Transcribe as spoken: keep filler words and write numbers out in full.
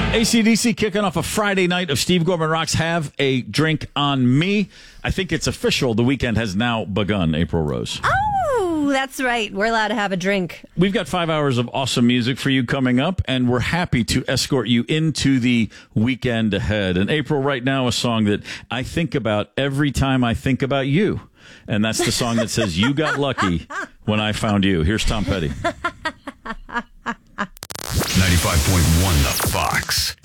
A C D C kicking off a Friday night of Steve Gorman Rocks Have a Drink on Me. I think it's official. The weekend has now begun, April Rose. Oh, that's right. We're allowed to have a drink. We've got five hours of awesome music for you coming up, and we're happy to escort you into the weekend ahead. And April, right now, a song that I think about every time I think about you. And that's the song that says, "You got lucky when I found you." Here's Tom Petty. ninety-five point one The Fox.